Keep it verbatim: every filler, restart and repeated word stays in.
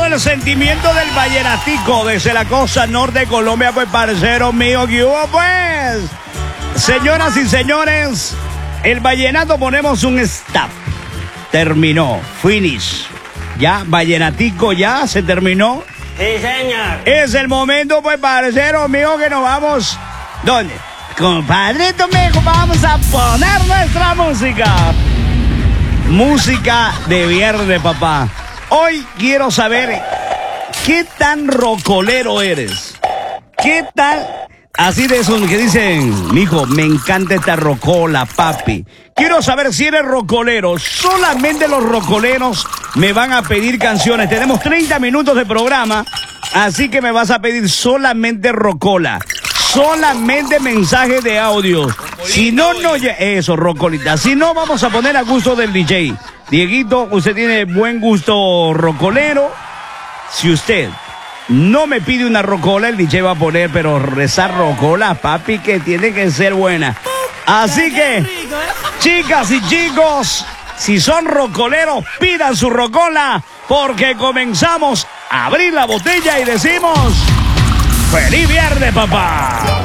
el sentimiento del vallenatico desde la costa norte de Colombia, pues, parcero mío, ¿qué hubo, pues? Señoras y señores, el vallenato ponemos un stop. Terminó, finish. Ya, vallenatico ya, se terminó. Sí, señor. Es el momento, pues, parcero mío, que nos vamos. ¿Dónde? Compadrito mío, vamos a poner nuestra música. Música de viernes, papá. Hoy quiero saber qué tan rocolero eres. ¿Qué tal? Así de esos que dicen, mijo, me encanta esta rocola, papi. Quiero saber si eres rocolero. Solamente los rocoleros me van a pedir canciones. Tenemos treinta minutos de programa, así que me vas a pedir solamente rocola. Solamente mensajes de audio. Si no, no... Eso, rocolita. Si no, vamos a poner a gusto del D J. Dieguito, usted tiene buen gusto rocolero. Si usted no me pide una rocola, el D J va a poner, pero esa rocola, papi, que tiene que ser buena. Así que, chicas y chicos, si son rocoleros, pidan su rocola, porque comenzamos a abrir la botella y decimos... ¡Feliz viernes, papá!